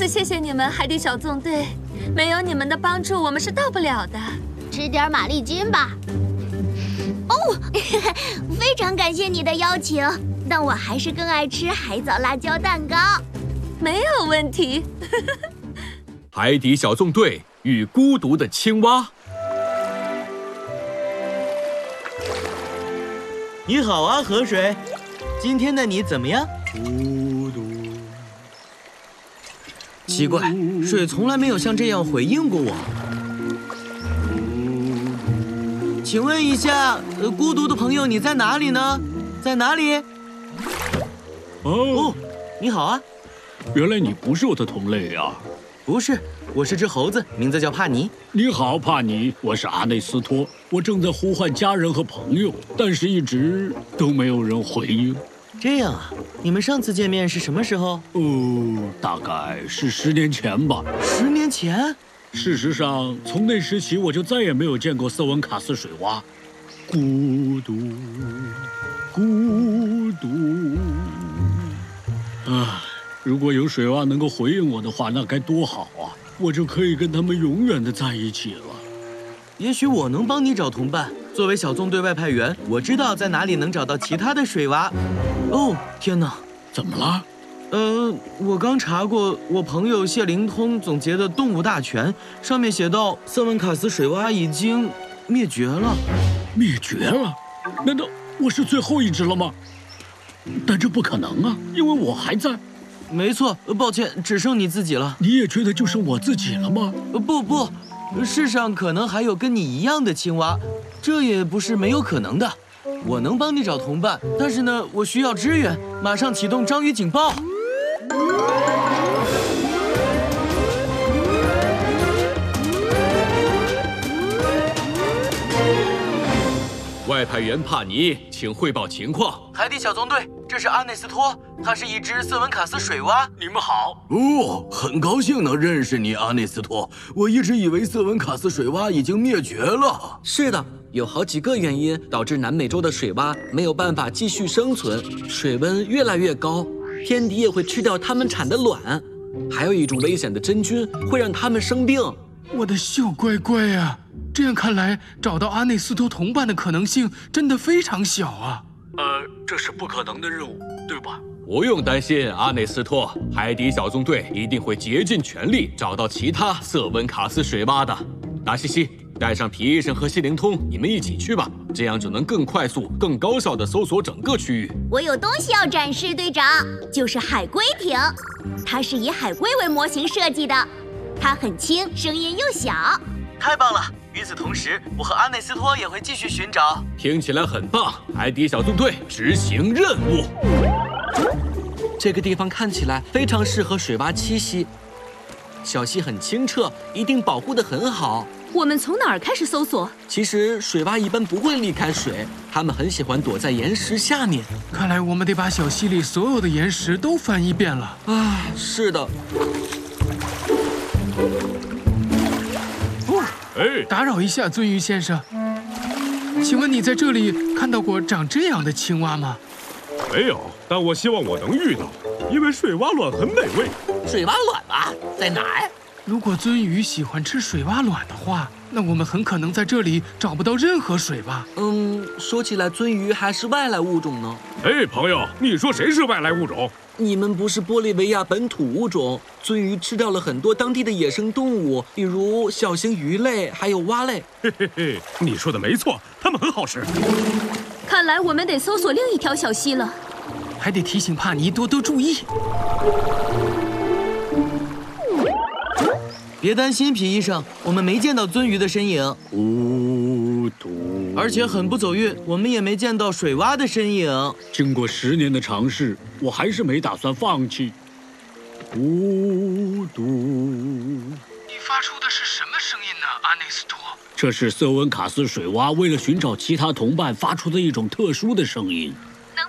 谢谢你们，海底小纵队，没有你们的帮助，我们是到不了的。 吃点玛丽金吧。哦，非常感谢你的邀请，但我还是更爱吃海藻辣椒蛋糕。 没有问题。 海底小纵队与孤独的青蛙。 你好啊，河水，今天的你怎么样？ 孤独。 奇怪，水从来没有像这样回应过我。请问一下，孤独的朋友，你在哪里呢？在哪里？ 哦， 你好啊。 原来你不是我的同类啊。 不是，我是只猴子，名字叫帕尼。 你好，帕尼，我是阿内斯托，我正在呼唤家人和朋友，但是一直都没有人回应。 这样啊，你们上次见面是什么时候？ 大概是10年前吧。 10年前？ 事实上，从那时起我就再也没有见过瑟文卡斯水蛙。孤独，孤独。唉，如果有水蛙能够回应我的话，那该多好啊！我就可以跟他们永远的在一起了。 也许我能帮你找同伴。作为小纵队外派员，我知道在哪里能找到其他的水蛙。哦，天哪！ 怎么了？ 我刚查过我朋友谢灵通总结的动物大全，上面写到瑟文卡斯水蛙已经灭绝了。 灭绝了？难道我是最后一只了吗？但这不可能啊，因为我还在。 没错，抱歉，只剩你自己了。 你也觉得就剩我自己了吗？ 不，世上可能还有跟你一样的青蛙，这也不是没有可能的。我能帮你找同伴，但是呢，我需要支援，马上启动章鱼警报。 外派员帕尼，请汇报情况。 海底小纵队，这是阿内斯托，他是一只瑟文卡斯水蛙。 你们好。 很高兴能认识你，阿内斯托。我一直以为瑟文卡斯水蛙已经灭绝了。 是的，有好几个原因导致南美洲的水蛙没有办法继续生存，水温越来越高，天敌也会吃掉它们产的卵，还有一种危险的真菌会让它们生病。 我的秀乖乖啊！这样看来，找到阿内斯托同伴的可能性真的非常小啊。 这是不可能的任务，对吧？ 不用担心，阿内斯托，海底小纵队一定会竭尽全力找到其他瑟文卡斯水蛙的。达西西，带上皮医生和谢灵通，你们一起去吧，这样就能更快速、更高效地搜索整个区域。 我有东西要展示，队长，就是海龟艇，它是以海龟为模型设计的，它很轻，声音又小。 太棒了！与此同时，我和阿内斯托也会继续寻找。 听起来很棒，海底小纵队执行任务。 这个地方看起来非常适合水蛙栖息，小溪很清澈，一定保护得很好。 我们从哪儿开始搜索？ 其实水蛙一般不会离开水，它们很喜欢躲在岩石下面。 看来我们得把小溪里所有的岩石都翻一遍了。 是的。 打扰一下，鳟鱼先生，请问你在这里看到过长这样的青蛙吗？ 没有，但我希望我能遇到，因为水蛙卵很美味。 水蛙卵啊，在哪儿？ 如果鳟鱼喜欢吃水蛙卵的话，那我们很可能在这里找不到任何水蛙。 说起来，鳟鱼还是外来物种呢。 朋友，你说谁是外来物种？ 你们不是玻利维亚本土物种，鳟鱼吃掉了很多当地的野生动物，比如小型鱼类，还有蛙类。 你说的没错，它们很好吃。 看来我们得搜索另一条小溪了， 还得提醒帕尼多多注意。 别担心，皮医生，我们没见到鳟鱼的身影。而且很不走运，我们也没见到水蛙的身影。 经过10年的尝试，我还是没打算放弃。孤独。 你发出的是什么声音呢，阿内斯托？ 这是瑟文卡斯水蛙为了寻找其他同伴发出的一种特殊的声音。